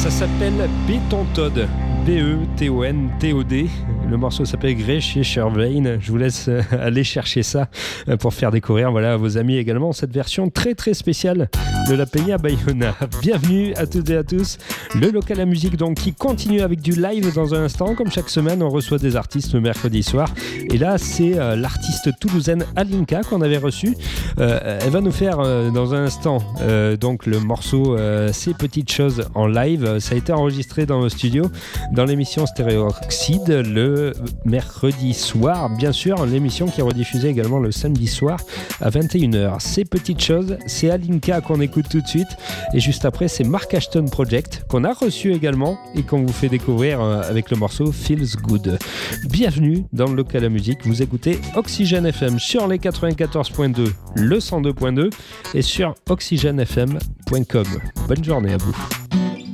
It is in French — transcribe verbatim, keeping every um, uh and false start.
Ça s'appelle Béton Todd, B E T O N T O D. Le morceau s'appelle Gréchischer Wein. Je vous laisse aller chercher ça pour faire découvrir voilà, à vos amis également cette version très très spéciale de la Peña Bayona. Bienvenue à toutes et à tous. Le local à musique donc qui continue avec du live dans un instant. Comme chaque semaine, on reçoit des artistes le mercredi soir. Et là, c'est euh, l'artiste toulousaine Alinka qu'on avait reçue. Euh, elle va nous faire euh, dans un instant euh, donc le morceau euh, Ces petites choses en live. Ça a été enregistré dans le studio dans l'émission Stéréoxyde le mercredi soir, bien sûr, l'émission qui est rediffusée également le samedi soir à vingt et une heures. Ces petites choses, c'est Alinka qu'on écoute tout de suite et juste après c'est Mark Ashton Project qu'on a reçu également et qu'on vous fait découvrir avec le morceau Feels Good. Bienvenue dans le local à musique, vous écoutez Oxygène F M sur les quatre-vingt-quatorze point deux, le cent deux point deux et sur oxygène f m point com. Bonne journée à vous.